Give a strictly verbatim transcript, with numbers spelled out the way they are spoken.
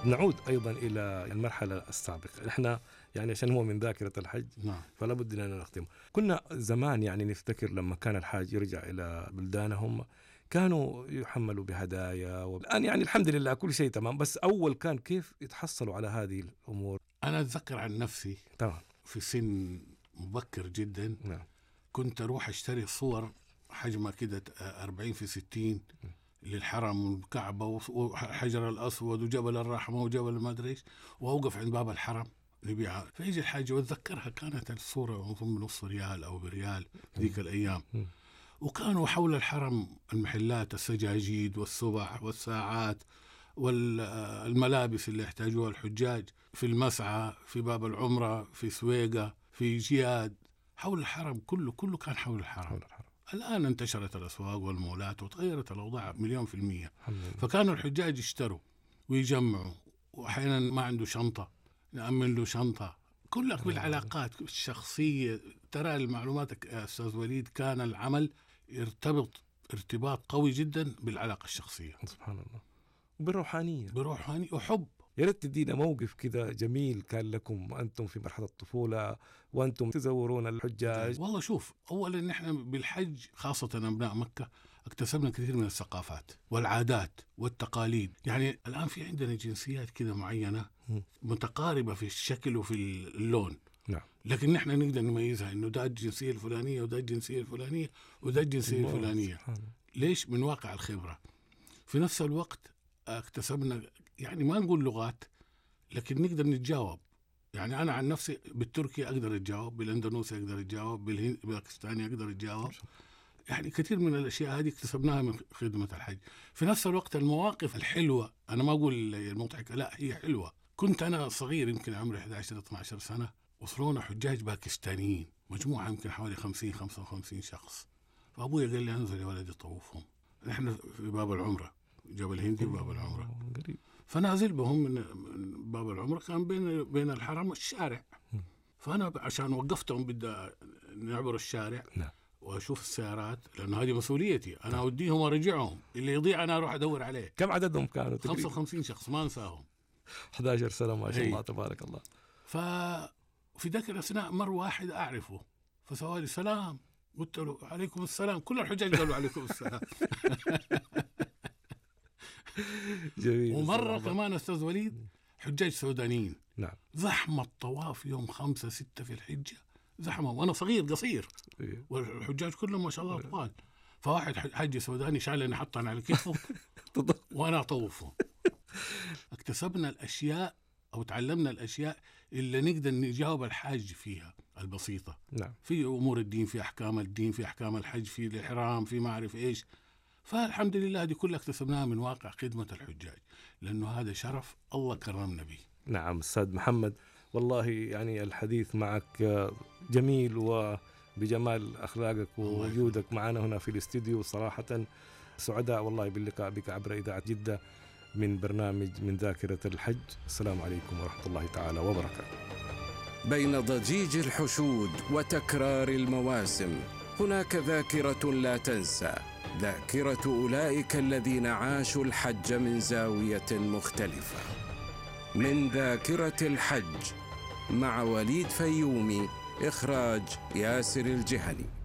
نعود أيضا إلى المرحلة السابقة. إحنا يعني عشان هو من ذاكرة الحج نعم. فلا بد أن نختم. كنا زمان يعني نفتكر لما كان الحاج يرجع إلى بلدانهم كانوا يحملوا بهدايا، والآن يعني الحمد لله كل شيء تمام، بس أول كان كيف يتحصلوا على هذه الأمور؟ أنا أتذكر عن نفسي طبعا في سن مبكر جدا نعم. كنت أروح أشتري صور حجمها كده أربعين في ستين للحرم والكعبة وحجر الأسود وجبل الرحمة وجبل ما أدري إيش، وأوقف عند باب الحرم نبيعها. فيجي الحاجة وأتذكرها كانت الصورة من نص ريال أو بريال ذيك الأيام. وكانوا حول الحرم المحلات، السجاجيد والسبح والساعات والملابس اللي يحتاجوها الحجاج، في المسعى، في باب العمرة، في سويقة، في جياد، حول الحرم كله كله كان حول الحرم. حول الحرم. الآن انتشرت الأسواق والمولات وتغيرت الأوضاع مليون في المية. فكانوا الحجاج يشتروا ويجمعوا، وأحيانا ما عنده شنطة نأمن له شنطة. كلك بالعلاقات الشخصية. ترى المعلومات يا أستاذ وليد كان العمل يرتبط ارتباط قوي جدا بالعلاقة الشخصية. سبحان الله. وبالروحانية. بروحانية وحب. يا ريت تدينا موقف كذا جميل كان لكم وأنتم في مرحلة الطفولة وأنتم تزورون الحجاج. والله شوف، أولا نحن بالحج خاصة أبناء مكة اكتسبنا كثير من الثقافات والعادات والتقاليد. يعني الآن في عندنا جنسيات كذا معينة متقاربة في الشكل وفي اللون. نعم. لكن نحن نقدر نميزها إنه ده الجنسية الفلانية وده الجنسية الفلانية وده الجنسية الفلانية. ليش؟ من واقع الخبرة. في نفس الوقت اكتسبنا يعني ما نقول لغات لكن نقدر نتجاوب. يعني أنا عن نفسي بالتركي أقدر أتجاوب، بالاندونيسي أقدر أتجاوب، بالباكستاني أقدر أتجاوب. يعني كثير من الأشياء هذه اكتسبناها من خدمة الحج. في نفس الوقت المواقف الحلوة، أنا ما أقول المضحكة، لا هي حلوة. كنت أنا صغير يمكن عمري إحدى عشر اثنا عشر سنة، وصلونا حجاج باكستانيين مجموعة يمكن حوالي خمسين خمسة وخمسين شخص. فأبوي قال لي أنزل يا ولدي طوفهم. نحن في باب العمرة، جبل هندي باب العمرة. فنازل بهم من باب العمرة، كان بين بين الحرم والشارع. فأنا عشان وقفتهم بدي نعبر الشارع وأشوف السيارات، لأنه هذه مسؤوليتي، أنا أوديهم وأرجعهم، اللي يضيع أنا أروح أدور عليه. كم عددهم كانوا؟ خمسة وخمسين شخص ما أنساهم. أحد عشر سنة ما شاء الله تبارك الله. ففي ذاك الأثناء مر واحد أعرفه فسوالي سلام، قلت له عليكم السلام. كل الحجاج قالوا عليكم السلام. جميل. ومرة كمان أستاذ وليد حجاج سودانيين. نعم. زحمة طواف يوم خمسة ستة في الحجة، زحمة، وأنا صغير قصير والحجاج كلهم ما شاء الله طوال. فواحد حج سوداني شالني حطني على كتفه وأنا أطوفه. اكتسبنا الأشياء أو تعلمنا الأشياء اللي نقدر نجاوب الحاج فيها البسيطة. نعم. في أمور الدين، في أحكام الدين، في أحكام الحج، في الإحرام، في ما أعرف إيش. فالحمد لله دي كلها اكتسبناها من واقع خدمة الحجاج، لأنه هذا شرف الله كرمنا به. نعم أستاذ محمد، والله يعني الحديث معك جميل وبجمال أخلاقك ووجودك معنا هنا في الاستوديو. صراحة سعداء والله باللقاء بك عبر إذاعة جدة من برنامج من ذاكرة الحج. السلام عليكم ورحمة الله تعالى وبركاته. بين ضجيج الحشود وتكرار المواسم هناك ذاكرة لا تنسى، ذاكرة أولئك الذين عاشوا الحج من زاوية مختلفة. من ذاكرة الحج مع وليد فيومي، إخراج ياسر الجهني.